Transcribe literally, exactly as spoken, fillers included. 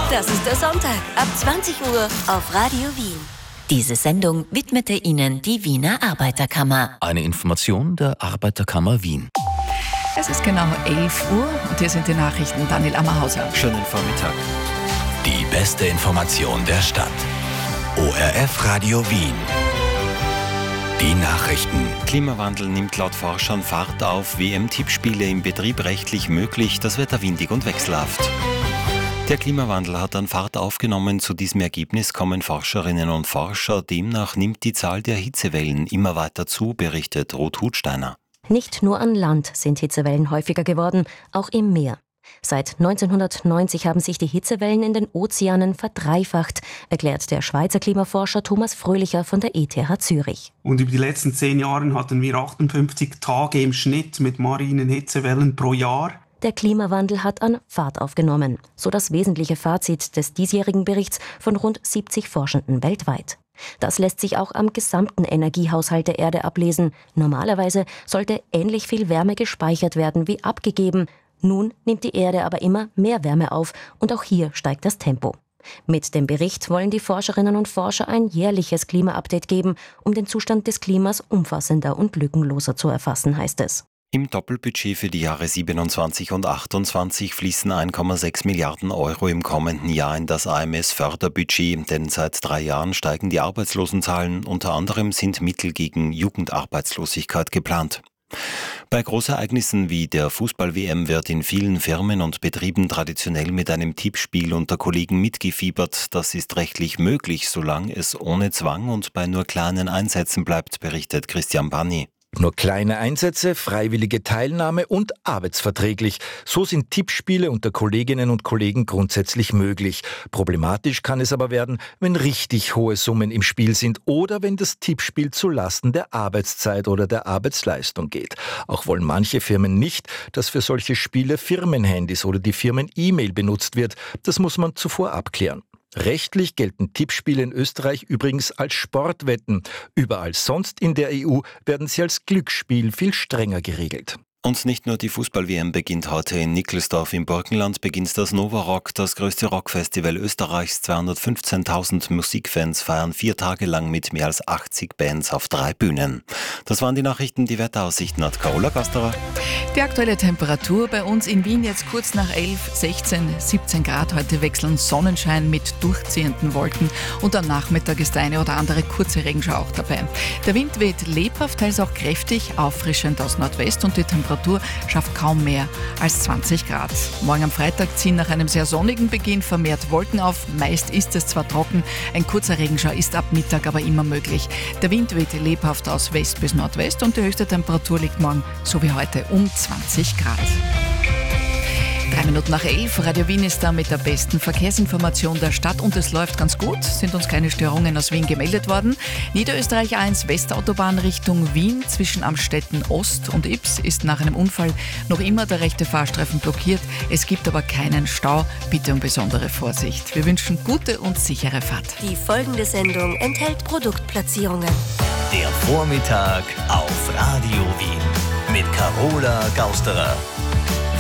Das ist der Sonntag ab zwanzig Uhr auf Radio Wien. Diese Sendung widmete Ihnen die Wiener Arbeiterkammer. Eine Information der Arbeiterkammer Wien. Es ist genau elf Uhr und hier sind die Nachrichten. Daniel Ammerhauser. Schönen Vormittag. Die beste Information der Stadt. O R F Radio Wien. Die Nachrichten. Klimawandel nimmt laut Forschern Fahrt auf. W M-Tippspiele im Betrieb rechtlich möglich. Das Wetter windig und wechselhaft. Der Klimawandel hat an Fahrt aufgenommen. Zu diesem Ergebnis kommen Forscherinnen und Forscher. Demnach nimmt die Zahl der Hitzewellen immer weiter zu, berichtet Ruth Hutsteiner. Nicht nur an Land sind Hitzewellen häufiger geworden, auch im Meer. Seit neunzehnhundertneunzig haben sich die Hitzewellen in den Ozeanen verdreifacht, erklärt der Schweizer Klimaforscher Thomas Fröhlicher von der E T H Zürich. Und über die letzten zehn Jahre hatten wir achtundfünfzig Tage im Schnitt mit marinen Hitzewellen pro Jahr. Der Klimawandel hat an Fahrt aufgenommen, so das wesentliche Fazit des diesjährigen Berichts von rund siebzig Forschenden weltweit. Das lässt sich auch am gesamten Energiehaushalt der Erde ablesen. Normalerweise sollte ähnlich viel Wärme gespeichert werden wie abgegeben. Nun nimmt die Erde aber immer mehr Wärme auf und auch hier steigt das Tempo. Mit dem Bericht wollen die Forscherinnen und Forscher ein jährliches Klima-Update geben, um den Zustand des Klimas umfassender und lückenloser zu erfassen, heißt es. Im Doppelbudget für die Jahre siebenundzwanzig und achtundzwanzig fließen eins Komma sechs Milliarden Euro im kommenden Jahr in das A M S-Förderbudget, denn seit drei Jahren steigen die Arbeitslosenzahlen. Unter anderem sind Mittel gegen Jugendarbeitslosigkeit geplant. Bei Großereignissen wie der Fußball-W M wird in vielen Firmen und Betrieben traditionell mit einem Tippspiel unter Kollegen mitgefiebert. Das ist rechtlich möglich, solange es ohne Zwang und bei nur kleinen Einsätzen bleibt, berichtet Christian Banni. Nur kleine Einsätze, freiwillige Teilnahme und arbeitsverträglich. So sind Tippspiele unter Kolleginnen und Kollegen grundsätzlich möglich. Problematisch kann es aber werden, wenn richtig hohe Summen im Spiel sind oder wenn das Tippspiel zu Lasten der Arbeitszeit oder der Arbeitsleistung geht. Auch wollen manche Firmen nicht, dass für solche Spiele Firmenhandys oder die Firmen-E-Mail benutzt wird. Das muss man zuvor abklären. Rechtlich gelten Tippspiele in Österreich übrigens als Sportwetten. Überall sonst in der E U werden sie als Glücksspiel viel strenger geregelt. Und nicht nur die Fußball-W M beginnt heute. In Nickelsdorf im Burgenland beginnt das Nova Rock, das größte Rockfestival Österreichs. zweihundertfünfzehntausend Musikfans feiern vier Tage lang mit mehr als achtzig Bands auf drei Bühnen. Das waren die Nachrichten. Die Wetteraussichten hat Carola Gasterer. Die aktuelle Temperatur bei uns in Wien jetzt kurz nach elf, sechzehn, siebzehn Grad. Heute wechseln Sonnenschein mit durchziehenden Wolken und am Nachmittag ist der eine oder andere kurze Regenschau auch dabei. Der Wind weht lebhaft, teils auch kräftig, auffrischend aus Nordwest und die Temperatur schafft kaum mehr als zwanzig Grad. Morgen am Freitag ziehen nach einem sehr sonnigen Beginn vermehrt Wolken auf. Meist ist es zwar trocken, ein kurzer Regenschau ist ab Mittag aber immer möglich. Der Wind weht lebhaft aus West bis Nordwest und die höchste Temperatur liegt morgen, so wie heute, um zwanzig Grad. Drei Minuten nach elf, Radio Wien ist da mit der besten Verkehrsinformation der Stadt und es läuft ganz gut, sind uns keine Störungen aus Wien gemeldet worden. Niederösterreich eins, Westautobahn Richtung Wien zwischen Amstetten Ost und Ips ist nach einem Unfall noch immer der rechte Fahrstreifen blockiert. Es gibt aber keinen Stau, bitte um besondere Vorsicht. Wir wünschen gute und sichere Fahrt. Die folgende Sendung enthält Produktplatzierungen. Der Vormittag auf Radio Wien mit Carola Gausterer.